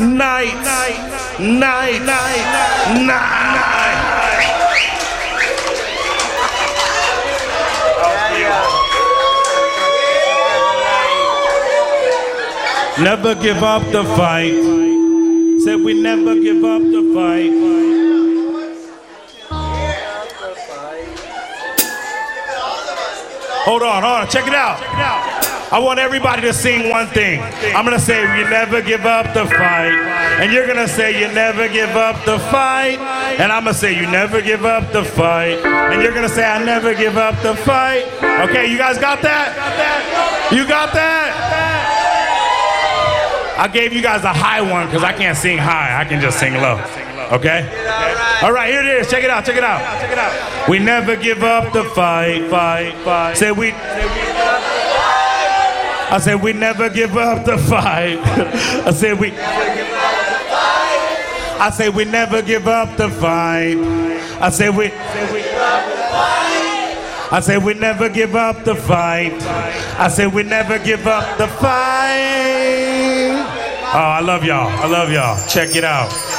night, night, night. Never give up the fight. Said we never give up the fight. Hold on, check it out. I want everybody to sing one thing. I'm gonna say you never give up the fight. And you're gonna say you never give up the fight. And I'm gonna say you never give up the fight. And you're gonna say I never give up the fight. Okay, you guys got that? You got that? I gave you guys a high one because I can't sing high. I can just sing low. Okay? All right, here it is. Check it out. We never give up the fight. Say we. I said we never give up the fight. I said we. I say we never give up the fight. I say we. I say we never give up the fight. I say we never give up the fight. Oh, I love y'all. Check it out.